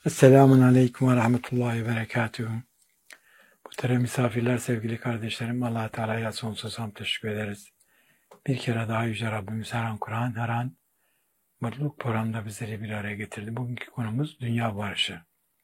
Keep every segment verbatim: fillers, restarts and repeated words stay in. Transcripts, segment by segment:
Esselamun Aleyküm ve Rahmetullahi ve Berekatuhu. Muhterem misafirler, sevgili kardeşlerim, Allah-u Teala'ya sonsuz hamd teşekkür ederiz. Bir kere daha Yüce Rabbimiz her an Kur'an, her an mutluluk programında bizleri bir araya getirdi. Bugünkü konumuz dünya barışı.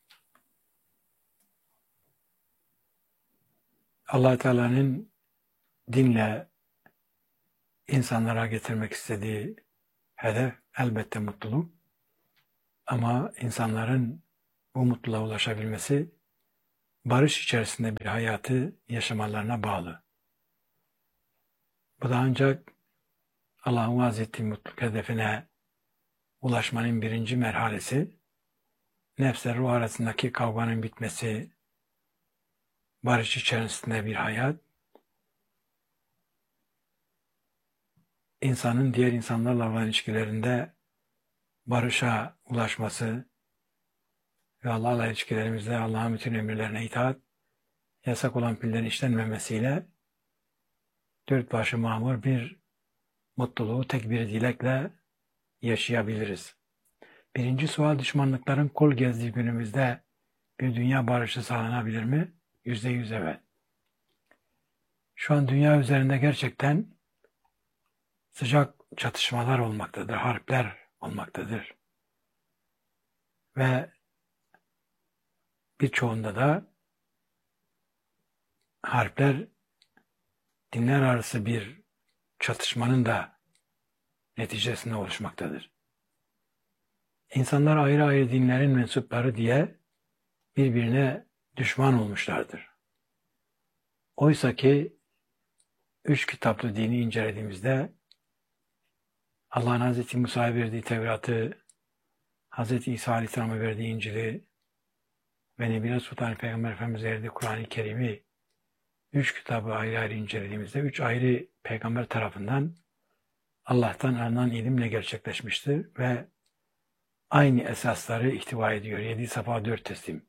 Allah-u Teala'nın dinle insanlara getirmek istediği hedef elbette mutluluk. Ama insanların bu mutluluğa ulaşabilmesi barış içerisinde bir hayatı yaşamalarına bağlı. Bu da ancak Allah'ın vaaz ettiği mutluluk hedefine ulaşmanın birinci merhalesi, nefsle ruh arasındaki kavganın bitmesi, barış içerisinde bir hayat, insanın diğer insanlarla olan ilişkilerinde barışa ulaşması ve Allah'la ilişkilerimizde Allah'ın bütün emirlerine itaat, yasak olan pillerin işlenmemesiyle dört başı mamur bir mutluluğu tek bir dilekle yaşayabiliriz. Birinci sual, düşmanlıkların kol gezdiği günümüzde bir dünya barışı sağlanabilir mi? Yüzde yüz evet. Şu an dünya üzerinde gerçekten sıcak çatışmalar olmaktadır, harpler olmaktadır. Ve birçoğunda da harpler dinler arası bir çatışmanın da neticesinde oluşmaktadır. İnsanlar ayrı ayrı dinlerin mensupları diye birbirine düşman olmuşlardır. Oysa ki üç kitaplı dini incelediğimizde Allah'ın Hazreti Musa'ya verdiği Tevrat'ı, Hazreti İsa Aleyhisselam'a verdiği İncil'i ve Nebine Sultan Peygamber Efendimiz'e verdiği Kur'an-ı Kerim'i üç kitabı ayrı ayrı incelediğimizde üç ayrı peygamber tarafından Allah'tan alınan ilimle gerçekleşmiştir ve aynı esasları ihtiva ediyor. Yedi safa dört teslim.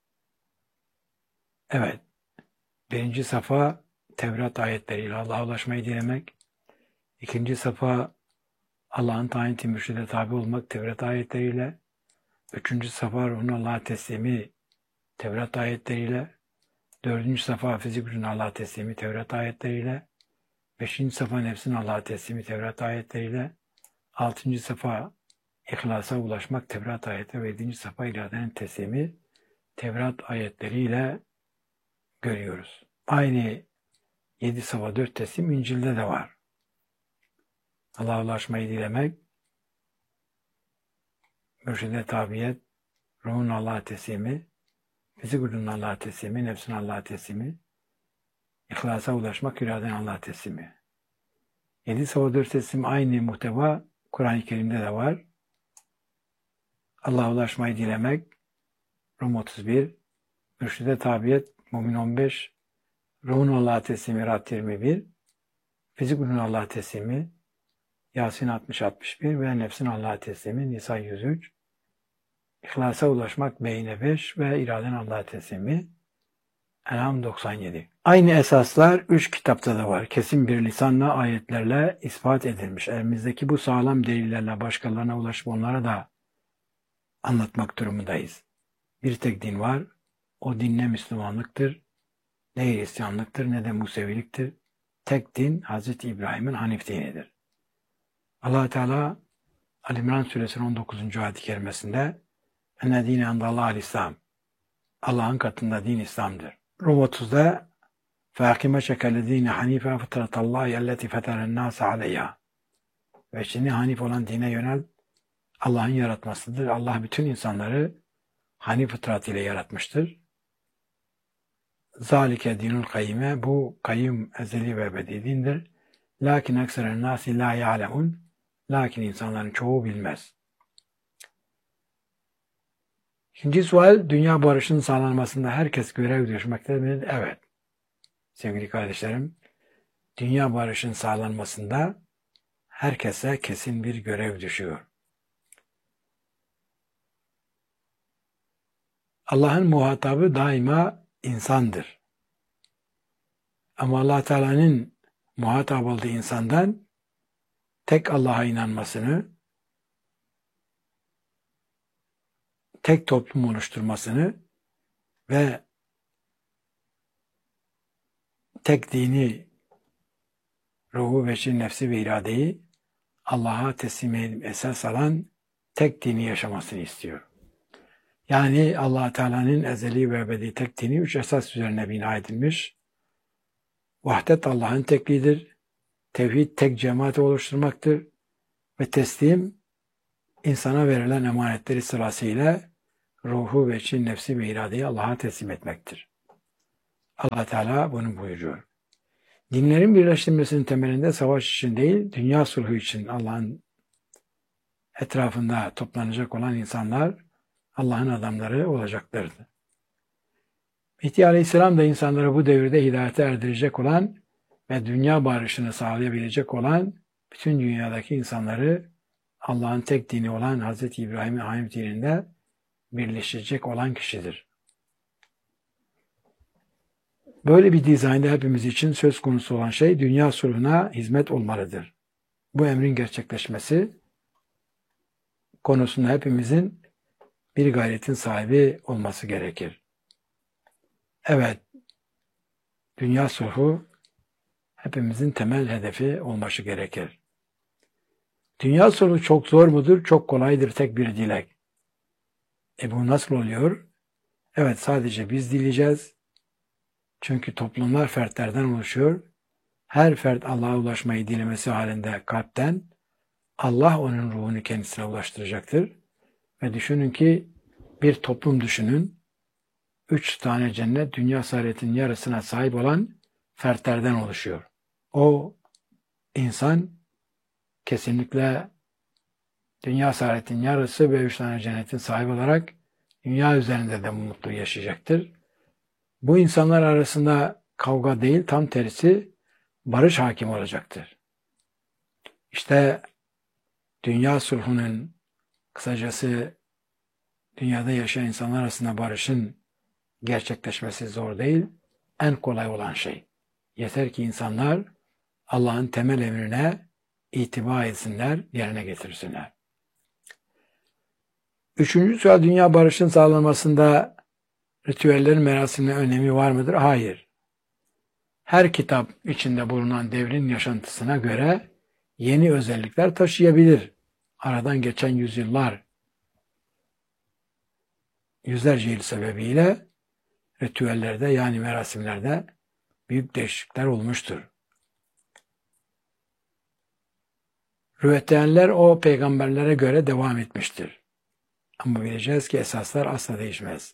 Evet, birinci safa Tevrat ayetleriyle Allah'a ulaşmayı dilemek, ikinci safa Allah'ın tayin ettiği mürşide tabi olmak Tevrat ayetleriyle, üçüncü safa ruhun Allah'a teslimi Tevrat ayetleriyle, dördüncü safa fizik gücün Allah'a teslimi Tevrat ayetleriyle, beşinci safa nefsin Allah'a teslimi Tevrat ayetleriyle, altıncı safa İhlasa ulaşmak Tevrat ayeti ve yedinci safa iradenin teslimi Tevrat ayetleriyle görüyoruz. Aynı yedi safa dört teslim İncil'de de var. Allah'a ulaşmayı dilemek, mürşide tabiyet, ruhun Allah'a teslimi, fizik gücünün Allah'a teslimi, nefsin Allah'a teslimi, İhlasa ulaşmak, iradenin Allah'a teslimi. Yedi safa dört teslim aynı muhteva Kur'an-ı Kerim'de de var. Allah'a ulaşmayı dilemek, Rum otuz bir, mürşide tabiyet, Mümin on beş, ruhun Allah'a teslimi, Rad yirmi bir, fizik gücünün Allah'a teslimi, Yasin altmış altmış bir ve nefsin Allah'a teslimi, Nisa yüz üç, İhlasa ulaşmak, Beyne beş ve iraden Allah'a teslimi, En'am doksan yedi. Aynı esaslar üç kitapta da var. Kesin bir lisanla, ayetlerle ispat edilmiş. Elimizdeki bu sağlam delillerle başkalarına ulaşıp onlara da anlatmak durumundayız. Bir tek din var. O din ne Müslümanlıktır, ne Hristiyanlıktır, ne de Museviliktir. Tek din Hazreti İbrahim'in Hanif dinidir. Allah Teala Ali İmran Suresinin on dokuzuncu ayet-i kerimesinde "Enne dîne endallâhil İslam." Allah'ın katında din İslam'dır. Rum otuzda فَاَقِمَ شَكَلَ د۪ينَ حَن۪يفًا فَتَرَةَ اللّٰهِ اَلَّتِ فَتَرَ النَّاسَ عَلَيْهَا. Ve şimdi Hanif olan dine yönel, Allah'ın yaratmasıdır. Allah bütün insanları Hanif fıtrat ile yaratmıştır. Zalike dinul kayyime, bu kayyum ezeli ve ebedi dindir. Lakin ekseren nasi la ya'lemun, lakin insanların çoğu bilmez. İkinci sual, dünya barışının sağlanmasında herkes görev düşmektedir mi? Evet. Sevgili kardeşlerim, dünya barışının sağlanmasında herkese kesin bir görev düşüyor. Allah'ın muhatabı daima insandır. Ama Allah Teala'nın muhatap olduğu insandan tek Allah'a inanmasını, tek toplum oluşturmasını ve tek dini, ruhu, veçin, nefsi ve iradeyi Allah'a teslim edip esas alan tek dini yaşamasını istiyor. Yani Allah Teala'nın ezeli ve ebedi tek dini üç esas üzerine bina edilmiş. Vahdet Allah'ın tekliğidir. Tevhid tek cemaati oluşturmaktır. Ve teslim insana verilen emanetleri sırasıyla ruhu, veçin, nefsi ve iradeyi Allah'a teslim etmektir. Allah Teala bunu buyuruyor. Dinlerin birleştirilmesinin temelinde savaş için değil, dünya sulhu için Allah'ın etrafında toplanacak olan insanlar Allah'ın adamları olacaklardı. Mehdi Aleyhisselam da insanları bu devirde hidayete erdirecek olan ve dünya barışını sağlayabilecek olan bütün dünyadaki insanları Allah'ın tek dini olan Hazreti İbrahim'in Hanif dininde birleşecek olan kişidir. Böyle bir dizaynda hepimiz için söz konusu olan şey dünya sulhuna hizmet olmalıdır. Bu emrin gerçekleşmesi konusunda hepimizin bir gayretin sahibi olması gerekir. Evet, dünya sulhu hepimizin temel hedefi olması gerekir. Dünya sulhu çok zor mudur? Çok kolaydır tek bir dilek. E bu nasıl oluyor? Evet, sadece biz dileyeceğiz. Çünkü toplumlar fertlerden oluşuyor. Her fert Allah'a ulaşmayı dilemesi halinde kalpten Allah onun ruhunu kendisine ulaştıracaktır. Ve düşünün ki bir toplum düşünün. Üç tane cennet dünya saadetinin yarısına sahip olan fertlerden oluşuyor. O insan kesinlikle dünya saadetinin yarısı ve üç tane cennetin sahibi olarak dünya üzerinde de mutlu yaşayacaktır. Bu insanlar arasında kavga değil, tam tersi barış hakim olacaktır. İşte dünya sulhunun, kısacası dünyada yaşayan insanlar arasında barışın gerçekleşmesi zor değil, en kolay olan şey. Yeter ki insanlar Allah'ın temel emrine itibar etsinler, yerine getirsinler. Üçüncü sual, dünya barışın sağlanmasında ritüellerin, merasimlerin önemi var mıdır? Hayır. Her kitap içinde bulunan devrin yaşantısına göre yeni özellikler taşıyabilir. Aradan geçen yüzyıllar, yüzlerce yıl sebebiyle ritüellerde yani merasimlerde büyük değişiklikler olmuştur. Rivayetleyenler o peygamberlere göre devam etmiştir. Ama bileceğiz ki esaslar asla değişmez.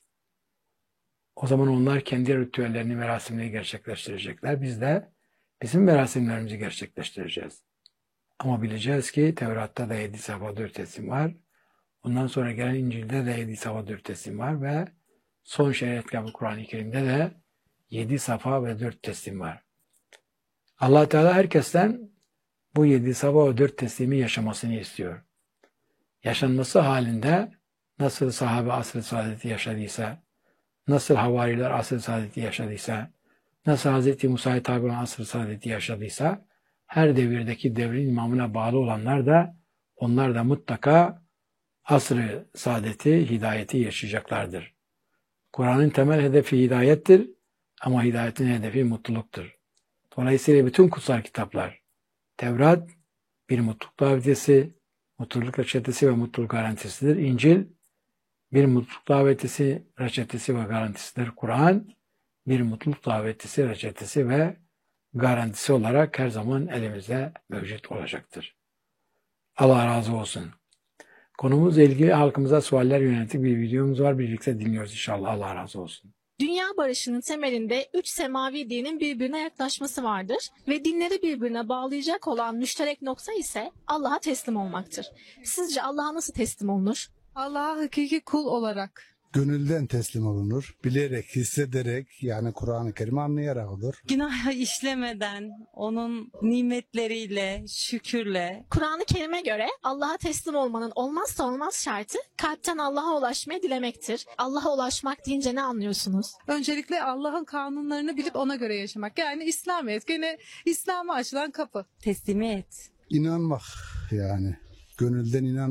O zaman onlar kendi ritüellerini, merasimleri gerçekleştirecekler. Biz de bizim merasimlerimizi gerçekleştireceğiz. Ama bileceğiz ki Tevrat'ta da yedi safa dört teslim var. Ondan sonra gelen İncil'de de yedi safa dört teslim var ve son şeriat kitabı Kur'an-ı Kerim'de de yedi safa ve dört teslim var. Allah Teala herkesten bu yedi safa ve dört teslimi yaşamasını istiyor. Yaşanması halinde nasıl sahabe asr-ı saadeti yaşadıysa, nasıl havariler asr-ı saadeti yaşadıysa, nasıl Hz. Musa'ya tabi olan asr-ı saadeti yaşadıysa, her devirdeki devrin imamına bağlı olanlar da, onlar da mutlaka asr-ı saadeti, hidayeti yaşayacaklardır. Kur'an'ın temel hedefi hidayettir ama hidayetin hedefi mutluluktur. Dolayısıyla bütün kutsal kitaplar, Tevrat bir mutluluk davetisi, mutluluk reçetesi ve mutluluk garantisidir. İncil bir mutluluk davetisi, reçetesi ve garantisidir. Kur'an bir mutluluk davetisi, reçetesi ve garantisi olarak her zaman elimizde mevcut olacaktır. Allah razı olsun. Konumuzla ilgili halkımıza sualler yönelik bir videomuz var. Birlikte dinliyoruz inşallah. Allah razı olsun. Dünya barışının temelinde üç semavi dinin birbirine yaklaşması vardır ve dinleri birbirine bağlayacak olan müşterek nokta ise Allah'a teslim olmaktır. Sizce Allah'a nasıl teslim olunur? Allah'a hakiki kul olarak. Gönülden teslim olunur. Bilerek, hissederek, yani Kur'an-ı Kerim'i anlayarak olur. Günah işlemeden, onun nimetleriyle, şükürle. Kur'an-ı Kerim'e göre Allah'a teslim olmanın olmazsa olmaz şartı kalpten Allah'a ulaşmayı dilemektir. Allah'a ulaşmak deyince ne anlıyorsunuz? Öncelikle Allah'ın kanunlarını bilip ona göre yaşamak. Yani İslamiyet, gene İslam'a açılan kapı. Teslimiyet. İnanmak yani. Gönülden inanmak.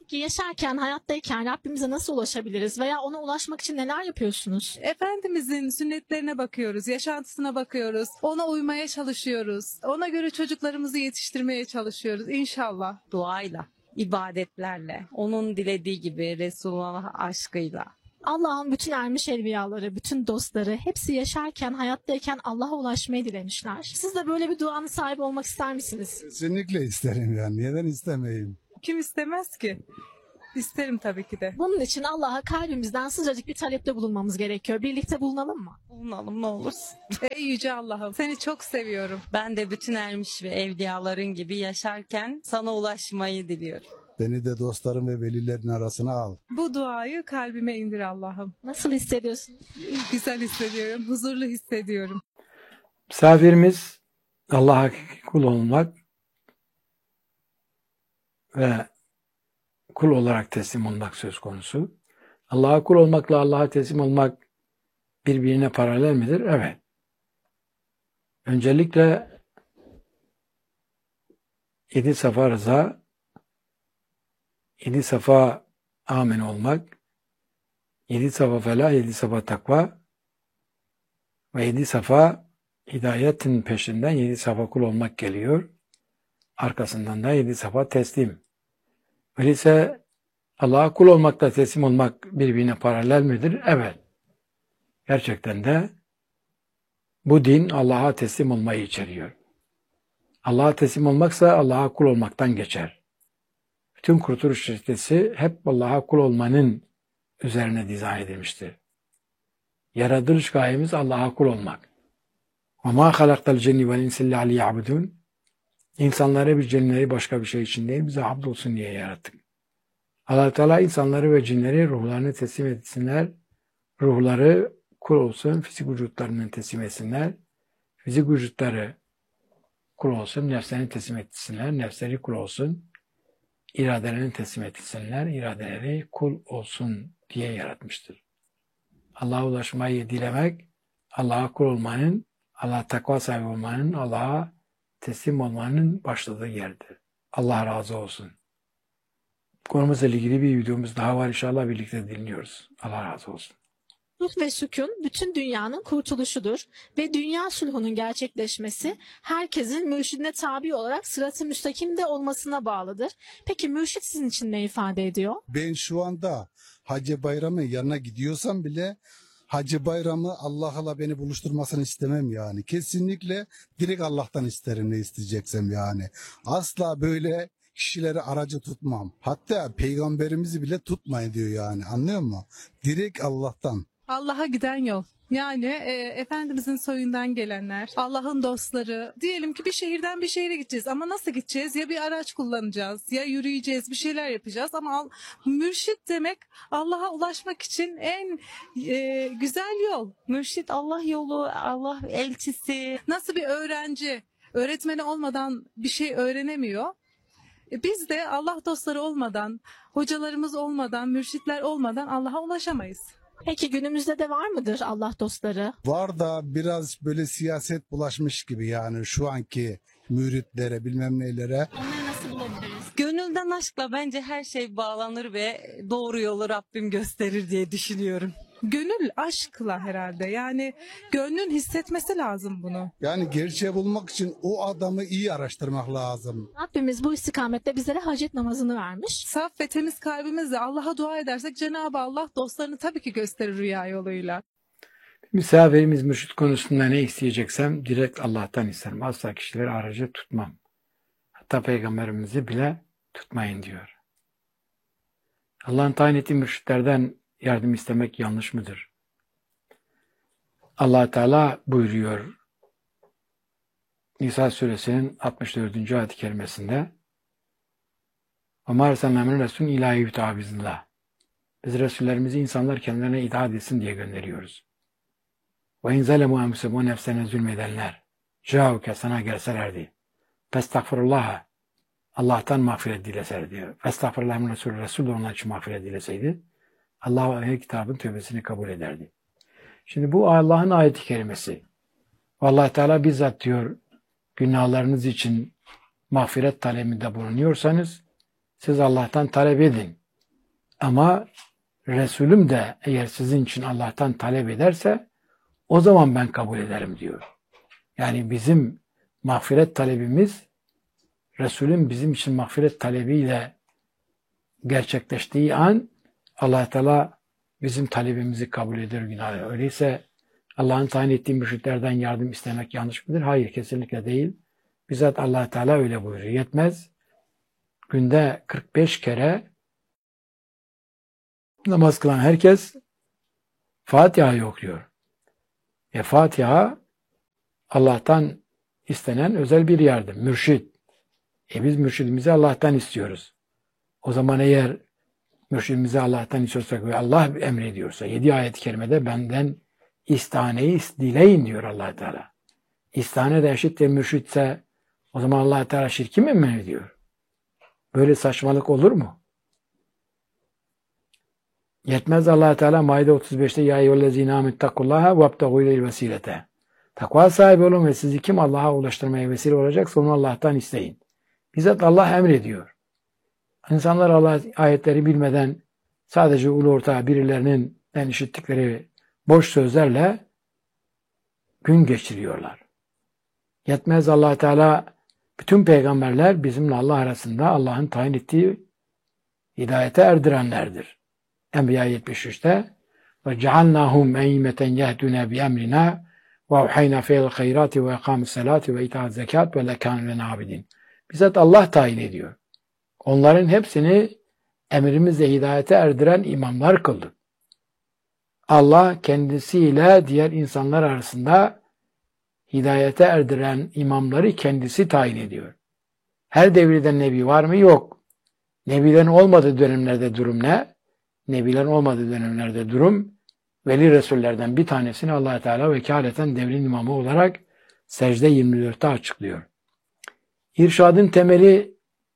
Peki yaşarken, hayattayken Rabbimize nasıl ulaşabiliriz veya ona ulaşmak için neler yapıyorsunuz? Efendimizin sünnetlerine bakıyoruz, yaşantısına bakıyoruz, ona uymaya çalışıyoruz, ona göre çocuklarımızı yetiştirmeye çalışıyoruz inşallah. Duayla, ibadetlerle, onun dilediği gibi Resulullah aşkıyla. Allah'ın bütün ermiş evliyaları, bütün dostları hepsi yaşarken, hayattayken Allah'a ulaşmayı dilemişler. Siz de böyle bir duanın sahibi olmak ister misiniz? Kesinlikle isterim yani. Neden istemeyeyim? Kim istemez ki? İsterim tabii ki de. Bunun için Allah'a kalbimizden sıcacık bir talepte bulunmamız gerekiyor. Birlikte bulunalım mı? Bulunalım ne olursun. Ey yüce Allah'ım, seni çok seviyorum. Ben de bütün ermiş ve evliyaların gibi yaşarken sana ulaşmayı diliyorum. Beni de dostlarım ve velilerin arasına al. Bu duayı kalbime indir Allah'ım. Nasıl hissediyorsun? Güzel hissediyorum, huzurlu hissediyorum. Misafirimiz Allah'a kul olmak ve kul olarak teslim olmak söz konusu. Allah'a kul olmakla Allah'a teslim olmak birbirine paralel midir? Evet. Öncelikle yedi safa rıza, yedi safa amin olmak, yedi safa felah, yedi safa takva ve yedi safa hidayetin peşinden yedi safa kul olmak geliyor. Arkasından da yedi safa teslim. Öyleyse Allah'a kul olmakla teslim olmak birbirine paralel midir? Evet. Gerçekten de bu din Allah'a teslim olmayı içeriyor. Allah'a teslim olmaksa Allah'a kul olmaktan geçer. Bütün kurtuluş reçetesi hep Allah'a kul olmanın üzerine dizayn edilmiştir. Yaratılış gayemiz Allah'a kul olmak. وَمَا خَلَقْتَ الْجَنِّ وَالْاِنْسِ اللّٰهِ لِيَعْبُدُونَ İnsanları ve cinleri başka bir şey için değil, bize abd olsun diye yarattık. Allah Teala insanları ve cinleri ruhlarını teslim etsinler, ruhları kul olsun, fizik vücutlarını teslim etsinler, fizik vücutları kul olsun, nefslerini teslim etsinler, nefsleri kul olsun, iradelerini teslim etsinler, iradeleri kul olsun diye yaratmıştır. Allah'a ulaşmayı dilemek, Allah'a kul olmanın, Allah'a takva sahibi olmanın, Allah'a teslim olmanın başladığı yerdir. Allah razı olsun. Konumuzla ilgili bir videomuz daha var. İnşallah birlikte dinliyoruz. Allah razı olsun. Sulh ve sükun bütün dünyanın kurtuluşudur ve dünya sulhunun gerçekleşmesi herkesin mürşidine tabi olarak sırat-ı müstakimde olmasına bağlıdır. Peki mürşid sizin için ne ifade ediyor? Ben şu anda Hacı Bayram'ın yanına gidiyorsam bile Hacı Bayram'ı Allah'la beni buluşturmasını istemem yani. Kesinlikle direkt Allah'tan isterim ne isteyeceksem yani. Asla böyle kişileri aracı tutmam. Hatta peygamberimizi bile tutmayın diyor yani, anlıyor musun? Direkt Allah'tan. Allah'a giden yol. Yani e, Efendimizin soyundan gelenler, Allah'ın dostları. Diyelim ki bir şehirden bir şehire gideceğiz ama nasıl gideceğiz? Ya bir araç kullanacağız, ya yürüyeceğiz, bir şeyler yapacağız. Ama al, mürşit demek Allah'a ulaşmak için en e, güzel yol. Mürşit Allah yolu, Allah elçisi. Nasıl bir öğrenci öğretmeni olmadan bir şey öğrenemiyor? E, biz de Allah dostları olmadan, hocalarımız olmadan, mürşitler olmadan Allah'a ulaşamayız. Peki günümüzde de var mıdır Allah dostları? Var da biraz böyle siyaset bulaşmış gibi yani şu anki müritlere bilmem neylere. Onları nasıl bulabiliriz? Gönülden aşkla bence her şey bağlanır ve doğru yolu Rabbim gösterir diye düşünüyorum. Gönül aşkla herhalde. Yani gönlün hissetmesi lazım bunu. Yani gerçeği bulmak için o adamı iyi araştırmak lazım. Rabbimiz bu istikamette bizlere hacet namazını vermiş. Saf ve temiz kalbimizle Allah'a dua edersek Cenab-ı Allah dostlarını tabii ki gösterir rüya yoluyla. Misafirimiz mürşit konusunda ne isteyeceksem direkt Allah'tan isterim. Asla kişileri aracı tutmam. Hatta peygamberimizi bile tutmayın diyor. Allah'ın tayin ettiği mürşitlerden yardım istemek yanlış mıdır? Allah Teala buyuruyor Nisa suresinin altmış dördüncü ayet-i kerimesinde وَمَا رَسَلْنَا مِنْ رَسُولٍ اِلَٰهِ يُتَعَبِزِلَّهِ Biz Resullerimizi insanlar kendilerine itaat etsin diye gönderiyoruz. وَاِنْ زَلَمُوا اَمْسَبُوا o nefsine zulmedenler جَاءُكَ sana gelselerdi. فَاسْتَغْفِرُ Allah'tan mağfiret dileserdi. فَاسْتَغْفِرُ min Resul Resul de onlar için mağfiret dileseydi Allah her kitabın tövbesini kabul ederdi. Şimdi bu Allah'ın ayet-i kerimesi. Allah Teala bizzat diyor günahlarınız için mağfiret talebinde bulunuyorsanız siz Allah'tan talep edin. Ama Resulüm de eğer sizin için Allah'tan talep ederse o zaman ben kabul ederim diyor. Yani bizim mağfiret talebimiz Resulün bizim için mağfiret talebiyle gerçekleştiği an Allah Teala bizim talebimizi kabul eder günahı. Öyleyse Allah'ın tayin ettiği mürşitlerden yardım istemek yanlış mıdır? Hayır, kesinlikle değil. Bizzat Allah Teala öyle buyuruyor. Yetmez. Günde kırk beş kere namaz kılan herkes Fatiha'yı okuyor. E Fatiha Allah'tan istenen özel bir yardım. Mürşid. E biz mürşidimizi Allah'tan istiyoruz. O zaman eğer mürşidimizi Allah'tan istiyorsak ve Allah emrediyorsa yedi ayet-i kerimede benden istaneyi dileyin diyor Allah Teala. İstane de eşittir mürşidse o zaman Allah Teala şirki mi emrediyor? Böyle saçmalık olur mu? Yetmez Allah Teala Maide otuz beşte ya eyyühellezine amenettakullaha vebtegu ileyhil vesilete. Takva sahibi olun ve sizi kim Allah'a ulaştırmaya vesile olacaksa onu Allah'tan isteyin. Bizzat Allah emrediyor. İnsanlar Allah ayetleri bilmeden sadece ulu orta birilerinin işittikleri boş sözlerle gün geçiriyorlar. Yetmez Allah Teala bütün peygamberler bizimle Allah arasında Allah'ın tayin ettiği hidayete erdirenlerdir. Enbiya yetmiş üçte ve cealnahum eymeten yehdune bi emrina ve uhayna fi'l hayrati ve ikamis salati ve ita'iz zekat ve lekâne lena abidin. Bizzat Allah tayin ediyor. Onların hepsini emrimizle hidayete erdiren imamlar kıldı. Allah kendisiyle diğer insanlar arasında hidayete erdiren imamları kendisi tayin ediyor. Her devirde nebi var mı? Yok. Nebilerin olmadığı dönemlerde durum ne? Nebilerin olmadığı dönemlerde durum veli Resullerden bir tanesini Allah Teala vekaleten devrin imamı olarak secde yirmi dörtte açıklıyor. İrşadın temeli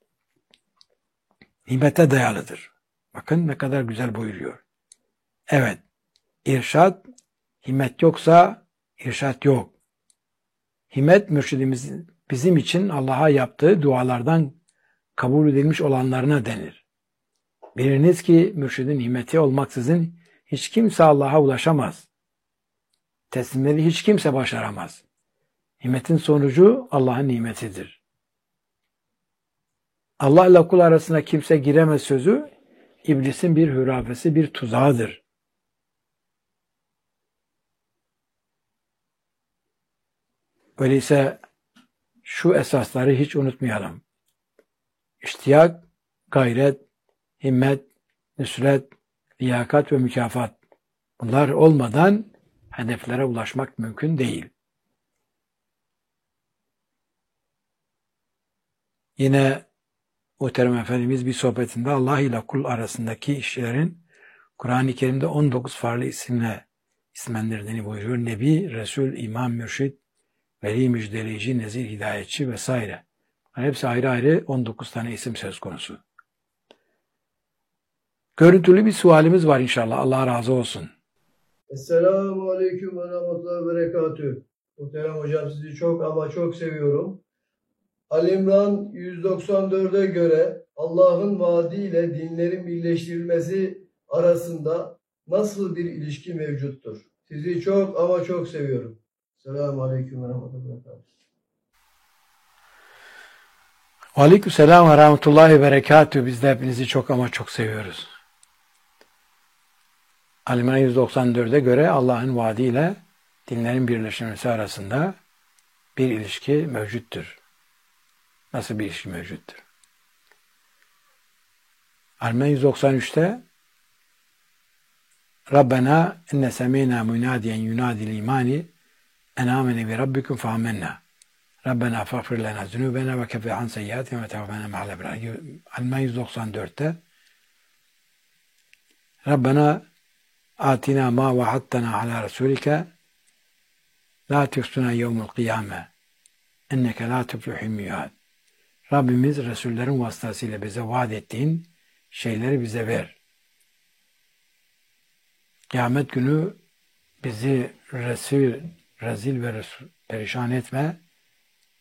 himmete dayalıdır. Bakın ne kadar güzel buyuruyor. Evet, irşad, himmet yoksa irşad yok. Himmet mürşidimiz bizim için Allah'a yaptığı dualardan kabul edilmiş olanlarına denir. Biliniz ki mürşidin himmeti olmaksızın hiç kimse Allah'a ulaşamaz. Teslimleri hiç kimse başaramaz. Himmetin sonucu Allah'ın nimetidir. Allah ile kul arasında kimse giremez sözü, iblisin bir hürafesi, bir tuzağıdır. Öyleyse şu esasları hiç unutmayalım. İştiyak, gayret, himmet, nüsret, liyakat ve mükafat. Bunlar olmadan hedeflere ulaşmak mümkün değil. Yine Muhterem Efendimiz bir sohbetinde Allah ile kul arasındaki işlerin Kur'an-ı Kerim'de on dokuz farklı isimle isimlendirdiğini buyuruyor. Nebi, Resul, İmam, Mürşid, Veli, Müjdeleyici, Nezir, Hidayetçi vesaire. Yani hepsi ayrı ayrı on dokuz tane isim söz konusu. Görüntülü bir sualimiz var inşallah. Allah razı olsun. Esselamu Aleyküm ve Rahmetullahi ve Berekatühü. Muhterem hocam sizi çok ama çok seviyorum. Ali İmran yüz doksan dörde göre Allah'ın vaadiyle dinlerin birleştirilmesi arasında nasıl bir ilişki mevcuttur? Sizi çok ama çok seviyorum. Selamun Aleyküm ve Rahmetullahi ve Berekatühü. Aleykümselam ve Rahmetullahi ve Berekatühü. Biz de hepinizi çok ama çok seviyoruz. Ali İmran yüz doksan dörde göre Allah'ın vaadiyle dinlerin birleşmesi arasında bir ilişki mevcuttur. Nasıl bir ilişki mevcuttur? Ali İmran yüz doksan üçte Rabbena enne semina munadiyen yunadil imani en amene bi rabbikum fe amennâ. Rabbena fagfir lena zunubena ve kefi an seyyiatina ve tevaffena ma'al ebrar. Ali İmran yüz doksan dörtte Rabbena atina ma vahattana ala rasulike la tuksuna yevmul kıyame enneke la tuflihul mi'ad. Rabbimiz Resullerin vasıtasıyla bize vaat ettiğin şeyleri bize ver. Kıyamet günü bizi Resul, rezil ve resul, perişan etme.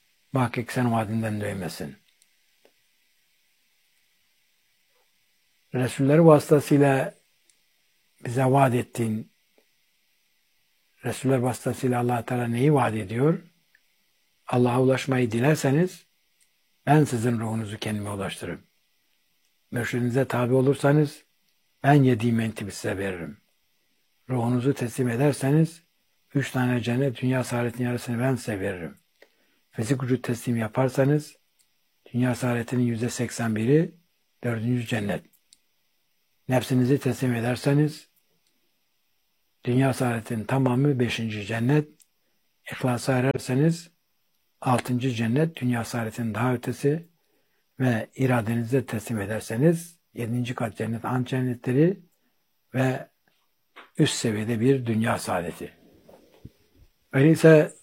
Muhakkak sen vaadinden dönmesin. Resulleri vasıtasıyla bize vaat ettiğin, Resuller vasıtasıyla Allah Teala neyi vaat ediyor? Allah'a ulaşmayı dilerseniz ben sizin ruhunuzu kendime ulaştırırım. Mürşidinize tabi olursanız ben yediğim mentibi size veririm. Ruhunuzu teslim ederseniz üç tane cennet, dünya saadetinin yarısını ben size veririm. Fizik vücut teslim yaparsanız dünya saadetinin yüzde seksen biri dördüncü cennet. Nefsinizi teslim ederseniz dünya saadetinin tamamı beşinci cennet. İhlasa ererseniz altıncı cennet, dünya saadetinin daha ötesi ve iradenizi teslim ederseniz yedinci kat cennet, an cennetleri ve üst seviyede bir dünya saadeti. Öyleyse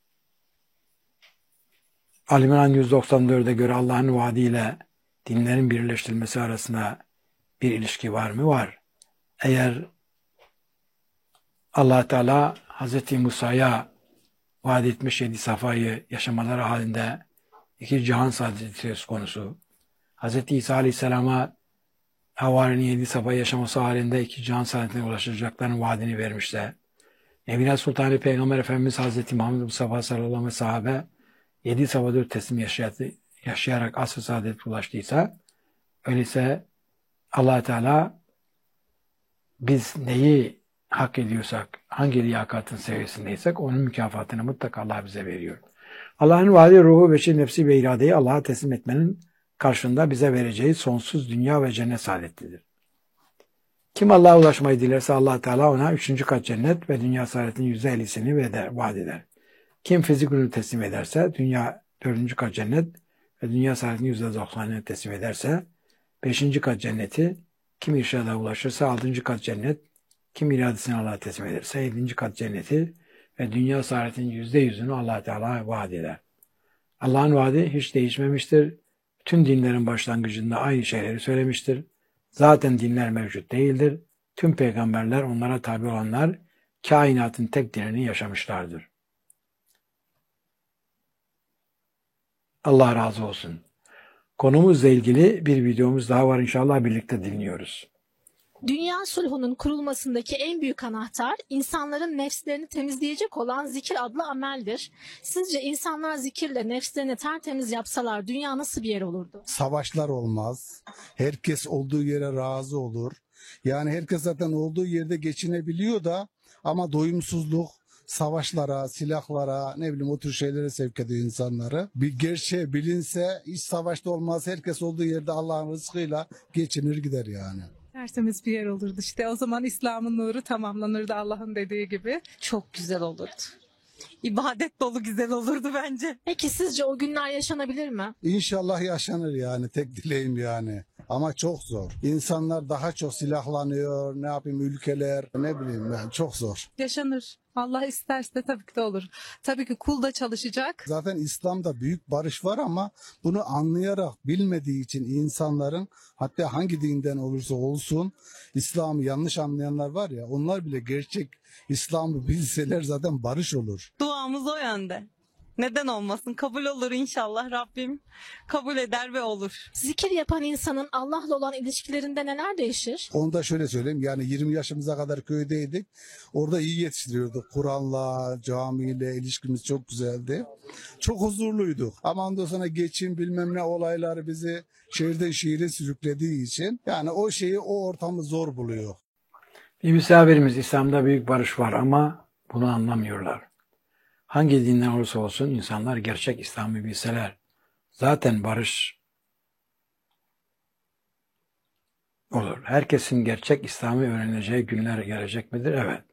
Ali İmran yüz doksan dörde göre Allah'ın vaadiyle dinlerin birleştirilmesi arasında bir ilişki var mı? Var. Eğer Allah Teala Hazreti Musa'ya vaat etmiş yedi safayı yaşamaları halinde iki cihan saadeti söz konusu. Hazreti İsa Aleyhisselam'a Havari'nin yedi safayı yaşaması halinde iki cihan saadetine ulaşacaklarının vaadini vermişse, Nebiler Sultanı Peygamber Efendimiz Hazreti Muhammed Mustafa sallallahu aleyhi ve sahabe yedi safadır teslim yaşayarak asr-ı saadet ulaştıysa, öyleyse Allah Teala biz neyi hak ediyorsak, hangi liyakatın seviyesindeysek onun mükafatını mutlaka Allah bize veriyor. Allah'ın vaadi ruhu, beşir, nefsi ve iradeyi Allah'a teslim etmenin karşında bize vereceği sonsuz dünya ve cennet saadetidir. Kim Allah'a ulaşmayı dilerse Allah Teala ona üçüncü kat cennet ve dünya saadetinin yüzde ellisini vaat eder. Kim fizik ürünü teslim ederse dünya dördüncü kat cennet ve dünya saadetinin yüzde doksanını teslim ederse beşinci kat cenneti, kim irşada ulaşırsa altıncı kat cennet, kim iradesini Allah'a teslim ederse yedinci kat cenneti ve dünya saadetinin yüzde yüzünü Allah Teala vaat eder. Allah'ın vaadi hiç değişmemiştir. Tüm dinlerin başlangıcında aynı şeyleri söylemiştir. Zaten dinler mevcut değildir. Tüm peygamberler, onlara tabi olanlar kainatın tek dinini yaşamışlardır. Allah razı olsun. Konumuzla ilgili bir videomuz daha var, inşallah birlikte dinliyoruz. Dünya sulhunun kurulmasındaki en büyük anahtar insanların nefslerini temizleyecek olan zikir adlı ameldir. Sizce insanlar zikirle nefslerini tertemiz yapsalar dünya nasıl bir yer olurdu? Savaşlar olmaz. Herkes olduğu yere razı olur. Yani herkes zaten olduğu yerde geçinebiliyor da ama doyumsuzluk savaşlara, silahlara, ne bileyim o tür şeylere sevk ediyor insanları. Bir gerçeği bilinse hiç savaşta olmaz. Herkes olduğu yerde Allah'ın rızkıyla geçinir gider yani. Tertemiz bir yer olurdu işte. O zaman İslam'ın nuru tamamlanırdı Allah'ın dediği gibi. Çok güzel olurdu. İbadet dolu güzel olurdu bence. Peki sizce o günler yaşanabilir mi? İnşallah yaşanır yani, tek dileğim yani. Ama çok zor. İnsanlar daha çok silahlanıyor, ne yapayım ülkeler, ne bileyim ben, çok zor. Yaşanır. Allah isterse tabii ki de olur. Tabii ki kul da çalışacak. Zaten İslam'da büyük barış var ama bunu anlayarak bilmediği için insanların, hatta hangi dinden olursa olsun İslam'ı yanlış anlayanlar var ya, onlar bile gerçek İslam'ı bilseler zaten barış olur. Duamız o yönde. Neden olmasın? Kabul olur inşallah, Rabbim kabul eder ve olur. Zikir yapan insanın Allah'la olan ilişkilerinde neler değişir? Onu da şöyle söyleyeyim, yani yirmi yaşımıza kadar köydeydik. Orada iyi yetiştiriyorduk. Kur'an'la, camiyle ilişkimiz çok güzeldi. Çok huzurluyduk. Ama ondan sonra geçim bilmem ne olaylar bizi şehirden şehire sürüklediği için yani o şeyi, o ortamı zor buluyor. Bir misafirimiz, İslam'da büyük barış var ama bunu anlamıyorlar. Hangi dinden olursa olsun insanlar gerçek İslam'ı bilseler zaten barış olur. Herkesin gerçek İslam'ı öğreneceği günler gelecek midir? Evet.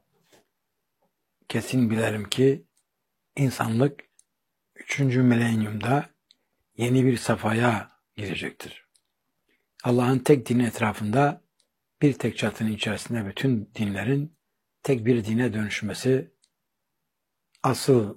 Kesin bilirim ki insanlık üçüncü milenyumda yeni bir safhaya girecektir. Allah'ın tek dini etrafında bir tek çatının içerisinde bütün dinlerin tek bir dine dönüşmesi asıl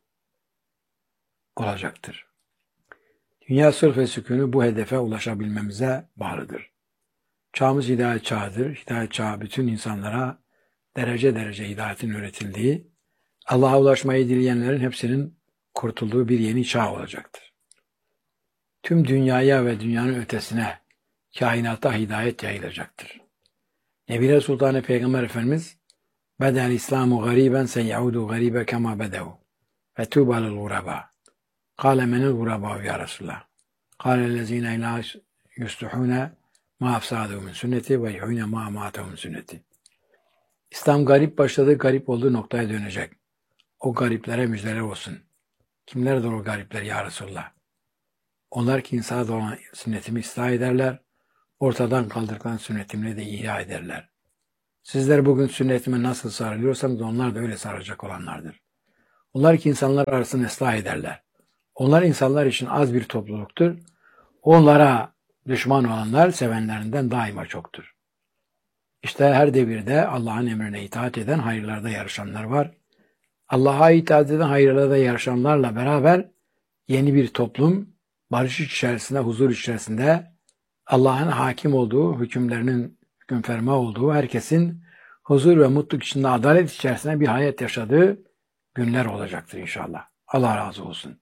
olacaktır. Dünya sulh ve sükûnü bu hedefe ulaşabilmemize bağlıdır. Çağımız hidayet çağıdır. Hidayet çağı bütün insanlara derece derece hidayetin öğretildiği, Allah'a ulaşmayı dileyenlerin hepsinin kurtulduğu bir yeni çağ olacaktır. Tüm dünyaya ve dünyanın ötesine kainata hidayet yayılacaktır. Nebiler Sultanı Peygamber Efendimiz Bedel İslamu gariben sen yaudu garibe kema bedevu ve tuğba lil guraba. Kâle menil guraba ya Resulallah. Kâle lezîne ilâ yustuhûne ma afsâdu min sünneti ve yuhûne ma amâtehu min sünneti. İslam garip başladı, garip olduğu noktaya dönecek. O gariplere müjdeler olsun. Kimlerdir o garipler ya Resulallah? Onlar ki insana olan sünnetimi ıslah ederler, ortadan kaldırılan sünnetimi de ihya ederler. Sizler bugün sünnetime nasıl sarılıyorsanız onlar da öyle sarılacak olanlardır. Onlar ki insanlar arasını ıslah ederler. Onlar insanlar için az bir topluluktur. Onlara düşman olanlar sevenlerinden daima çoktur. İşte her devirde Allah'ın emrine itaat eden hayırlarda yarışanlar var. Allah'a itaat eden hayırlarda yarışanlarla beraber yeni bir toplum, barış içerisinde, huzur içerisinde Allah'ın hakim olduğu, hükümlerinin hüküm ferma olduğu, herkesin huzur ve mutluluk içinde, adalet içerisinde bir hayat yaşadığı günler olacaktır inşallah. Allah razı olsun.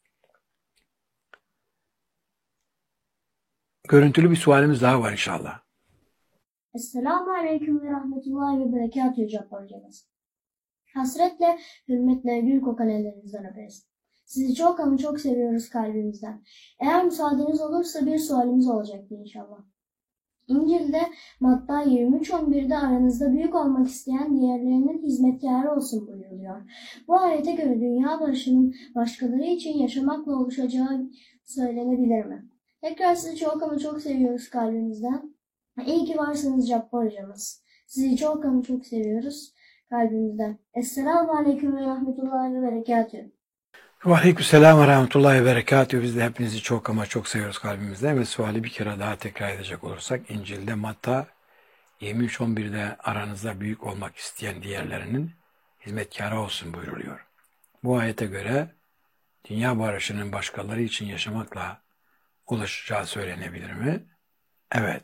Görüntülü bir sualimiz daha var inşallah. Esselamu Aleyküm ve Rahmetullahi ve Berekatühü Cabbar hocamız. Hasretle, hürmetle gül kokan ellerinizden öperiz. Sizi çok ama çok seviyoruz kalbimizden. Eğer müsaadeniz olursa bir sualimiz olacaktı inşallah. İncil'de Matta yirmi üç on bir'de aranızda büyük olmak isteyen diğerlerinin hizmetkarı olsun buyuruluyor. Bu ayete göre dünya barışının başkaları için yaşamakla oluşacağı söylenebilir mi? Tekrar sizi çok ama çok seviyoruz kalbimizden. İyi ki varsınız Cabbar hocamız. Sizi çok ama çok seviyoruz kalbimizden. Esselamu Aleyküm ve Rahmetullahi ve Berekatühü. Ve aleykümselam ve rahmetullahi ve berekatühü. Biz de hepinizi çok ama çok seviyoruz kalbimizden ve suali bir kere daha tekrar edecek olursak İncil'de Matta yirmi üç on bir'de aranızda büyük olmak isteyen diğerlerinin hizmetkarı olsun buyruluyor. Bu ayete göre dünya barışının başkaları için yaşamakla ulaşacağı söylenebilir mi? Evet.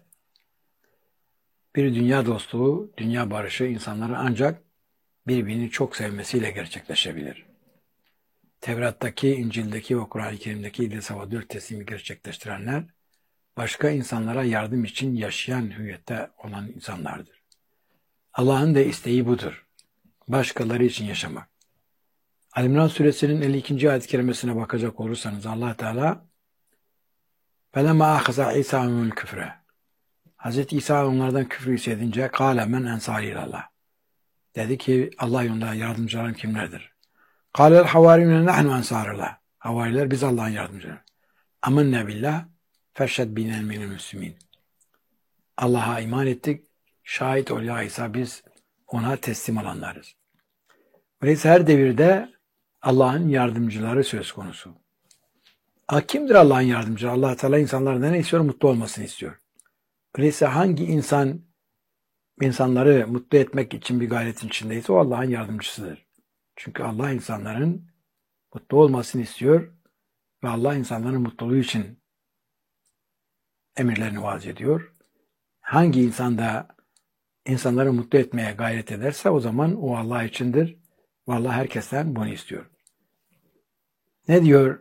Bir dünya dostluğu, dünya barışı insanların ancak birbirini çok sevmesiyle gerçekleşebilir. Tevrat'taki, İncil'deki ve Kur'an-ı Kerim'deki İdris Hava dört teslimi gerçekleştirenler, başka insanlara yardım için yaşayan hüviyette olan insanlardır. Allah'ın da isteği budur. Başkaları için yaşamak. Ali-İmran suresinin elli ikinci ayet-i kerimesine bakacak olursanız Allah Teala فَلَمَا أَخَزَ İsa مِنْ الْكُفْرَ Hazreti İsa onlardan küfrü hissedince قَالَ مَنْ اَنْصَارِ اللّٰهِ Dedi ki Allah yolunda yardımcılarım kimlerdir? قَالَ الْحَوَارِيُّنَ نَحْنُ اَنْصَارِ اللّٰهِ Havariler biz Allah'ın yardımcıları. اَمَنَّا بِاللّٰهِ فَشَّدْ بِنَا مِنَ الْمُسْلِمِينَ Allah'a iman ettik. Şahit ol ya İsa biz ona teslim olanlarız. Öyleyse her devirde Allah'ın yardımcıları söz konusu. A, kimdir Allah'ın yardımcıları? Allah Teala insanlardan ne istiyor? Mutlu olmasını istiyor. Öyleyse hangi insan insanları mutlu etmek için bir gayretin içindeyse o Allah'ın yardımcısıdır. Çünkü Allah insanların mutlu olmasını istiyor ve Allah insanların mutluluğu için emirlerini vaz ediyor. Hangi insan da insanları mutlu etmeye gayret ederse o zaman o Allah içindir ve Allah herkesten bunu istiyor. Ne diyor?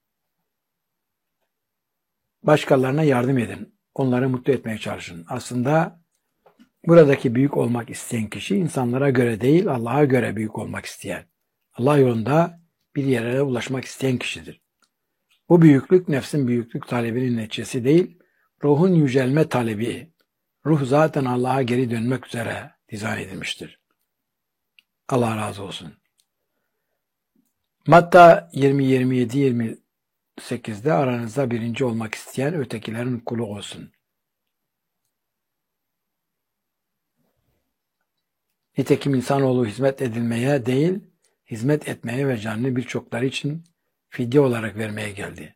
Başkalarına yardım edin. Onları mutlu etmeye çalışın. Aslında buradaki büyük olmak isteyen kişi insanlara göre değil, Allah'a göre büyük olmak isteyen. Allah yolunda bir yere ulaşmak isteyen kişidir. Bu büyüklük nefsin büyüklük talebinin neticesi değil, ruhun yücelme talebi. Ruh zaten Allah'a geri dönmek üzere dizayn edilmiştir. Allah razı olsun. Matta yirmi, yirmi yedi, yirmi sekizde aranızda birinci olmak isteyen ötekilerin kulu olsun. Nitekim insanoğlu hizmet edilmeye değil, hizmet etmeye ve canını birçokları için fidye olarak vermeye geldi.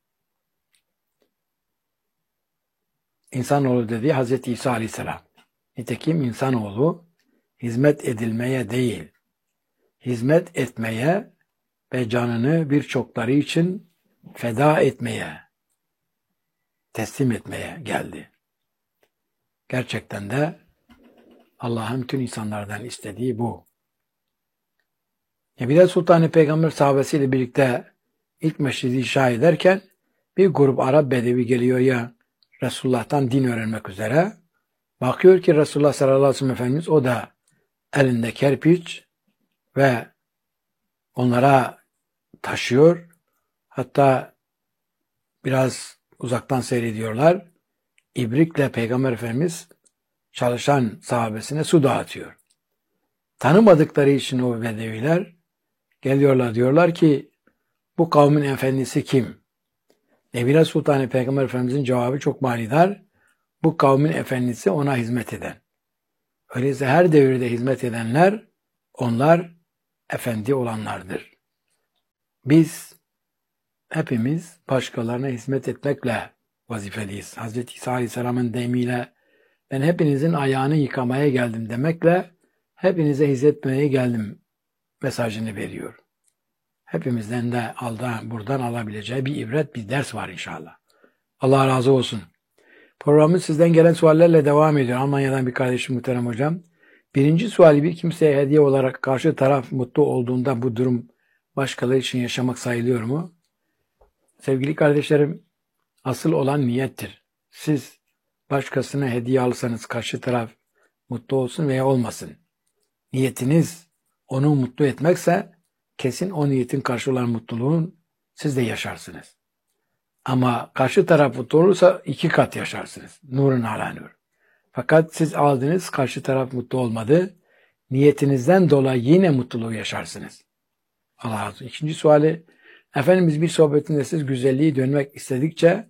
İnsanoğlu dediği Hazreti İsa Aleyhisselam. Nitekim insanoğlu hizmet edilmeye değil, hizmet etmeye ve canını birçokları için feda etmeye, teslim etmeye geldi. Gerçekten de Allah'ın tüm insanlardan istediği bu. Nebiler Sultanı Peygamber sahabesiyle birlikte ilk meşridi inşa ederken bir grup Arap bedevi geliyor ya Resulullah'tan din öğrenmek üzere. Bakıyor ki Resulullah sallallahu aleyhi ve sellem Efendimiz o da elinde kerpiç ve onlara taşıyor. Hatta biraz uzaktan seyrediyorlar. İbrikle Peygamber Efendimiz çalışan sahabesine su dağıtıyor. Tanımadıkları için o bedeviler geliyorlar, diyorlar ki bu kavmin efendisi kim? Nebile Sultanı Peygamber Efendimizin cevabı çok manidar. Bu kavmin efendisi ona hizmet eden. Öyleyse her devirde hizmet edenler, onlar efendi olanlardır. Biz hepimiz başkalarına hizmet etmekle vazifeliyiz. Hazreti İsa Aleyhisselam'ın deyimiyle ben hepinizin ayağını yıkamaya geldim demekle hepinize hizmet etmeye geldim mesajını veriyor. Hepimizden de aldan, buradan alabileceği bir ibret, bir ders var inşallah. Allah razı olsun. Programımız sizden gelen suallerle devam ediyor. Almanya'dan bir kardeşim muhterem hocam. Birinci suali, bir kimseye hediye olarak karşı taraf mutlu olduğunda bu durum başkaları için yaşamak sayılıyor mu? Sevgili kardeşlerim, asıl olan niyettir. Siz başkasına hediye alırsanız karşı taraf mutlu olsun veya olmasın. Niyetiniz onu mutlu etmekse kesin o niyetin karşı olan mutluluğun siz de yaşarsınız. Ama karşı taraf mutlu olursa iki kat yaşarsınız. Nurun ala nur. Fakat siz aldınız, karşı taraf mutlu olmadı. Niyetinizden dolayı yine mutluluğu yaşarsınız. Allah razı olsun. İkinci suali, Efendimiz bir sohbetinde siz güzelliği dönmek istedikçe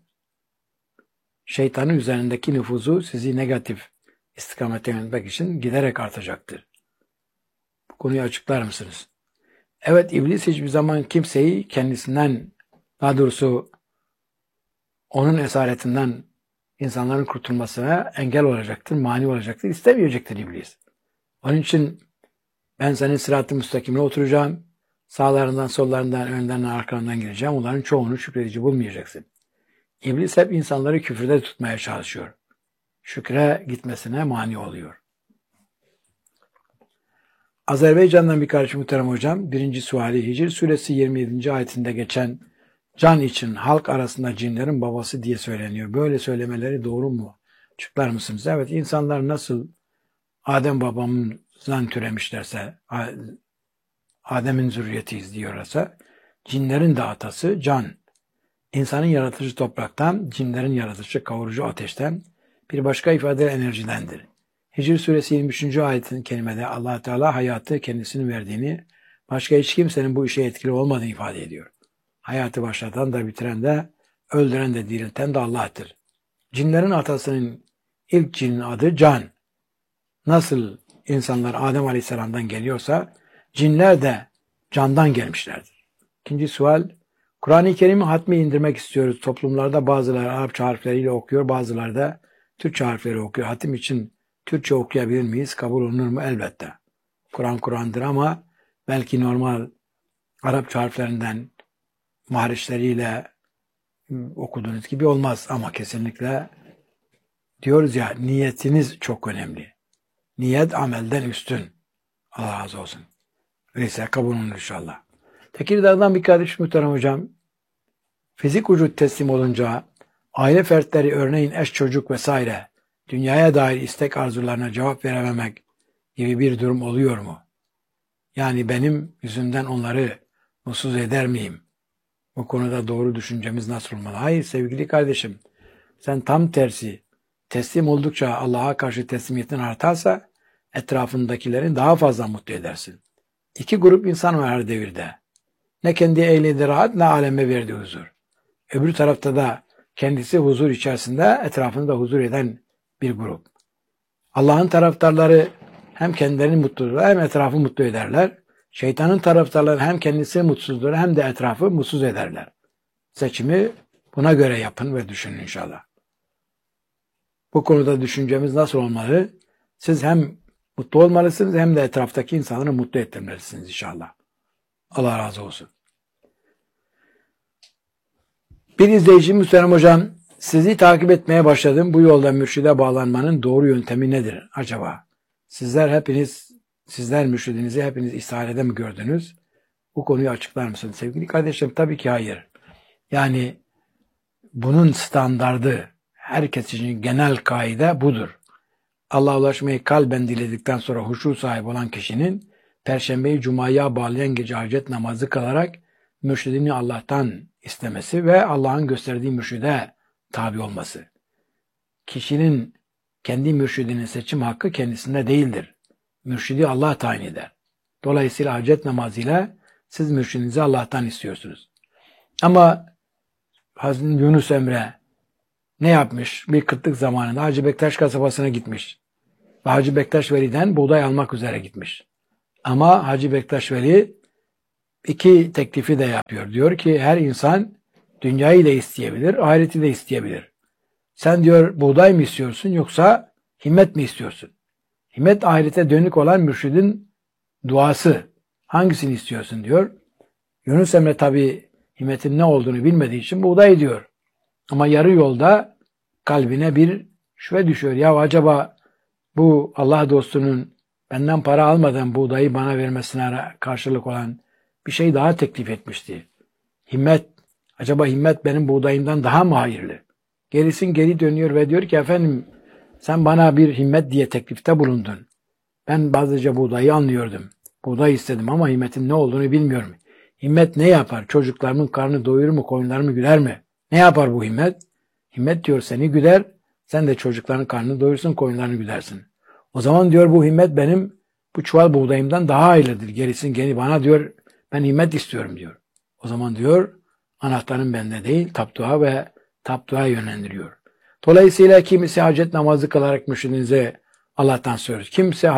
şeytanın üzerindeki nüfuzu sizi negatif istikamete yönetmek için giderek artacaktır. Bu konuyu açıklar mısınız? Evet, iblis hiçbir zaman kimseyi kendisinden, daha doğrusu onun esaretinden insanların kurtulmasına engel olacaktır, mani olacaktır, istemeyecektir iblis. Onun için ben senin sırat-ı müstakimine oturacağım, sağlarından, sollarından, önden, arkalarından gireceğim, onların çoğunu şükredici bulmayacaksın. İblis hep insanları küfürde tutmaya çalışıyor. Şükre gitmesine mani oluyor. Azerbaycan'dan bir kardeşim muhterem hocam, birinci suali, Hicr suresi yirmi yedinci ayetinde geçen can için halk arasında cinlerin babası diye söyleniyor. Böyle söylemeleri doğru mu? Açıklar mısınız? Evet, insanlar nasıl Adem babamızdan türemişlerse, Adem'in zürriyetiyiz diyorlarsa, cinlerin de atası can. İnsanın yaratıcı topraktan, cinlerin yaratıcı kavurucu ateşten, bir başka ifade enerjidendir. Hicr suresi yirmi üçüncü ayetin kelimede Allah Teala hayatı kendisinin verdiğini, başka hiç kimsenin bu işe etkili olmadığını ifade ediyor. Hayatı başlatan da bitiren de, öldüren de dirilten de Allah'tır. Cinlerin atasının ilk cinin adı Can. Nasıl insanlar Adem Aleyhisselam'dan geliyorsa, cinler de candan gelmişlerdir. İkinci sual, Kur'an-ı Kerim'i hatmi indirmek istiyoruz. Toplumlarda bazıları Arapça harfleriyle okuyor, bazıları da Türkçe harfleri okuyor. Hatim için Türkçe okuyabilir miyiz? Kabul olunur mu? Elbette. Kur'an Kur'an'dır ama belki normal Arapça harflerinden mahreçleriyle okuduğunuz gibi olmaz. Ama kesinlikle diyoruz ya, niyetiniz çok önemli. Niyet amelden üstün. Allah razı olsun. Öyleyse kabul olunur inşallah. Tekirdağ'dan bir kardeş muhterem hocam, fizik vücut teslim olunca aile fertleri, örneğin eş, çocuk vesaire dünyaya dair istek arzularına cevap verememek gibi bir durum oluyor mu? Yani benim yüzümden onları mutsuz eder miyim? Bu konuda doğru düşüncemiz nasıl olmalı? Hayır sevgili kardeşim, sen tam tersi, teslim oldukça Allah'a karşı teslimiyetin artarsa etrafındakilerin daha fazla mutlu edersin. İki grup insan var her devirde. Ne kendi eyledi rahat, ne aleme verdi huzur. Öbür tarafta da kendisi huzur içerisinde etrafında huzur eden bir grup. Allah'ın taraftarları hem kendilerini mutlu hem etrafı mutlu ederler. Şeytanın taraftarları hem kendisi mutsuzdur hem de etrafı mutsuz ederler. Seçimi buna göre yapın ve düşünün inşallah. Bu konuda düşüncemiz nasıl olmalı? Siz hem mutlu olmalısınız hem de etraftaki insanları mutlu ettirmelisiniz inşallah. Allah razı olsun. Bir izleyicim Müslüman hocam, sizi takip etmeye başladım. Bu yolda mürşide bağlanmanın doğru yöntemi nedir acaba? Sizler hepiniz, sizler mürşidinizi hepiniz İsrail'de mi gördünüz? Bu konuyu açıklar mısınız? Sevgili kardeşlerim, tabii ki hayır. Yani bunun standardı herkes için genel kaide budur. Allah'a ulaşmayı kalben diledikten sonra huşu sahibi olan kişinin Perşembeyi Cuma'ya bağlayan gece hacet namazı kılarak mürşidini Allah'tan istemesi ve Allah'ın gösterdiği mürşide tabi olması. Kişinin kendi mürşidinin seçim hakkı kendisinde değildir. Mürşidi Allah tayin eder. Dolayısıyla hacet namazıyla siz mürşidinizi Allah'tan istiyorsunuz. Ama Hazreti Yunus Emre ne yapmış? Bir kıtlık zamanında Hacı Bektaş kasabasına gitmiş. Ve Hacı Bektaş Veli'den buğday almak üzere gitmiş. Ama Hacı Bektaş Veli iki teklifi de yapıyor. Diyor ki her insan dünyayı da isteyebilir, ahireti de isteyebilir. Sen diyor buğday mı istiyorsun yoksa himmet mi istiyorsun? Himmet ahirete dönük olan mürşidin duası. Hangisini istiyorsun diyor. Yunus Emre tabi himmetin ne olduğunu bilmediği için buğday diyor. Ama yarı yolda kalbine bir şüphe düşüyor. Ya acaba bu Allah dostunun benden para almadan buğdayı bana vermesine karşılık olan bir şey daha teklif etmişti. Himmet, acaba himmet benim buğdayımdan daha mı hayırlı? Gerisin geri dönüyor ve diyor ki efendim sen bana bir himmet diye teklifte bulundun. Ben bazıca buğdayı anlıyordum. Buğday istedim ama himmetin ne olduğunu bilmiyorum. Himmet ne yapar? Çocuklarımın karnı doyurur mu? Koyunlarımı güder mi? Ne yapar bu himmet? Himmet diyor seni güder. Sen de çocukların karnını doyursun, koyunlarını güdersin. O zaman diyor bu himmet benim bu çuval buğdayımdan daha hayırlıdır. Gerisin geri bana diyor ben himmet istiyorum diyor. O zaman diyor anahtarın bende değil tapdua ve tapduaya yönlendiriyor. Dolayısıyla kimisi hacet namazı kılarak mürşidinize Allah'tan soruyor. Kimse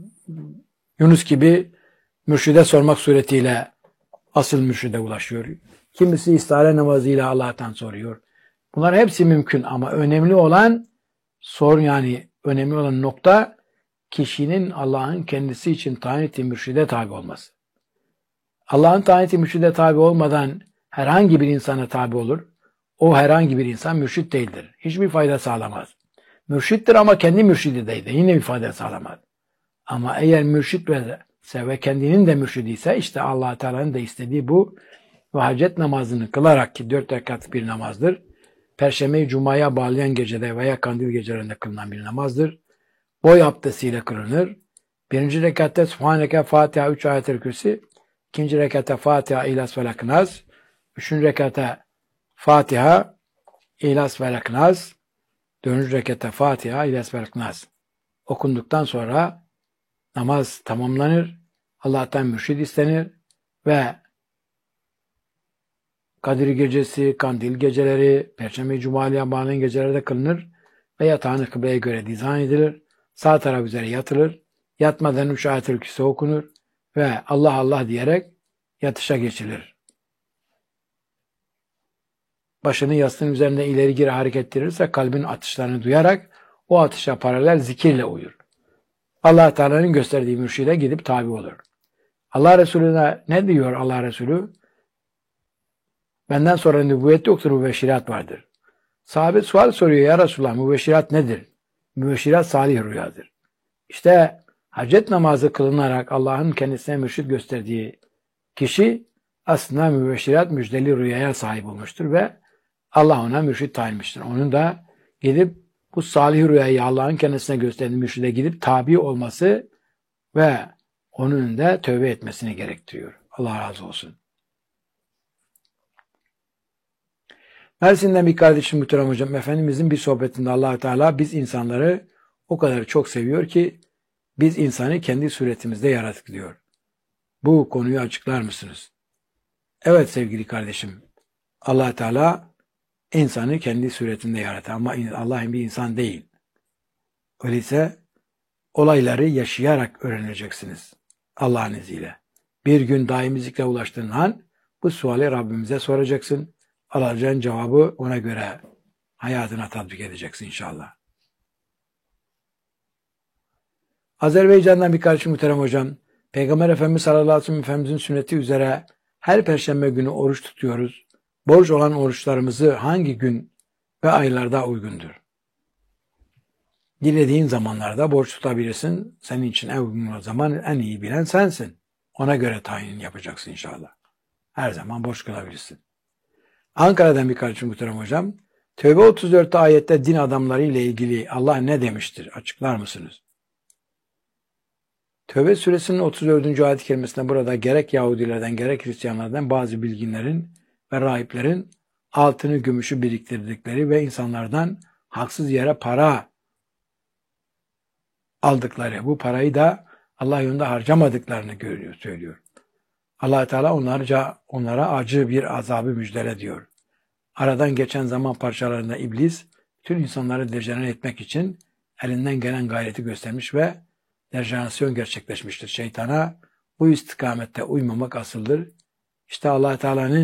Yunus gibi mürşide sormak suretiyle asıl mürşide ulaşıyor. Kimisi istihare namazıyla Allah'tan soruyor. Bunlar hepsi mümkün ama önemli olan sorun yani önemli olan nokta kişinin Allah'ın kendisi için tayin ettiği mürşide tabi olması. Allah'ın tayin ettiği mürşide tabi olmadan herhangi bir insana tabi olur. O herhangi bir insan mürşit değildir. Hiçbir fayda sağlamaz. Mürşittir ama kendi mürşidi değil de yine bir fayda sağlamaz. Ama eğer mürşit ve ve kendinin de mürşidi ise işte Allah Teala'nın da istediği bu ve hacet namazını kılarak ki dört rekat bir namazdır. Perşembeyi Cuma'ya bağlayan gecede veya kandil gecelerinde kılınan bir namazdır. Boy abdestiyle kılınır. Birinci rekatta Subhaneke Fatiha üç ayet-el kürsi. İkinci rekatta Fatiha, İhlas, Felak, Nas. Üçüncü rekatta Fatiha, İhlas, Felak, Nas. Dördüncü rekatta Fatiha, İhlas, Felak, Nas. Okunduktan sonra namaz tamamlanır. Allah'tan mürşid istenir ve Kadir Gecesi, Kandil Geceleri, Perşembe Cuma'ya bağlayan gecelerde kılınır ve yatağını kıbleye göre dizayn edilir. Sağ taraf üzere yatılır. Yatmadan üç ayet-el kürsi okunur ve Allah Allah diyerek yatışa geçilir. Başını yastığın üzerinde ileri geri hareket ettirirse kalbin atışlarını duyarak o atışa paralel zikirle uyur. Allah Teala'nın gösterdiği mürşide gidip tabi olur. Allah Resulü'ne ne diyor Allah Resulü? Benden sonra nübüvvet yoktur, mübeşşirat vardır. Sahabe sual soruyor ya Resulullah mübeşşirat nedir? Mübeşşirat salih rüyadır. İşte hacet namazı kılınarak Allah'ın kendisine mürşid gösterdiği kişi aslında mübeşşirat müjdeli rüyaya sahip olmuştur ve Allah ona mürşid tayinmiştir. Onun da gidip bu salih rüyayı Allah'ın kendisine gösterdiği mürşide gidip tabi olması ve onun da tövbe etmesini gerektiriyor. Allah razı olsun. Mersin'den bir kardeşim muhterem hocam, Efendimizin bir sohbetinde Allah Teala biz insanları o kadar çok seviyor ki biz insanı kendi suretimizde yarattık diyor. Bu konuyu açıklar mısınız? Evet sevgili kardeşim, Allah Teala insanı kendi suretinde yarattı ama Allah bir insan değil. Öyleyse olayları yaşayarak öğreneceksiniz Allah'ın izniyle. Bir gün daimi zikre ulaştığın an bu suali Rabbimize soracaksın. Alacağın cevabı ona göre hayatına tatbik edeceksin inşallah. Azerbaycan'dan bir kardeşim muhterem hocam, Peygamber Efendimiz sallallahu aleyhi ve sellem Efendimizin sünneti üzere her perşembe günü oruç tutuyoruz. Borç olan oruçlarımızı hangi gün ve aylarda uygundur? Dilediğin zamanlarda borç tutabilirsin. Senin için en uygun zaman en iyi bilen sensin. Ona göre tayin yapacaksın inşallah. Her zaman borç kılabilirsin. Ankara'dan bir kardeşim muhterem hocam, Tevbe otuz dört ayette din adamları ile ilgili Allah ne demiştir? Açıklar mısınız? Tevbe suresinin otuz dördüncü ayet-i kerimesinde burada gerek Yahudilerden gerek Hristiyanlardan bazı bilginlerin ve rahiplerin altını gümüşü biriktirdikleri ve insanlardan haksız yere para aldıkları, bu parayı da Allah yolunda harcamadıklarını görüyor, söylüyor. Allah Teala onlarca onlara acı bir azabı müjdele diyor. Aradan geçen zaman parçalarında iblis tüm insanları dejenere etmek için elinden gelen gayreti göstermiş ve dejenerasyon gerçekleşmiştir. Şeytana bu istikamette uymamak asıldır. İşte Allah Teala'nın